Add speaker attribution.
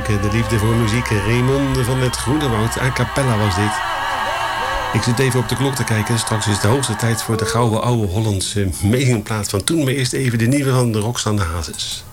Speaker 1: De liefde voor muziek. Raymond van het Groenewoud. A cappella was dit. Ik zit even op de klok te kijken. Straks is het de hoogste tijd voor de gouden oude Hollandse mediumplaat van toen. Maar eerst even de nieuwe van de Roxanne Hazes.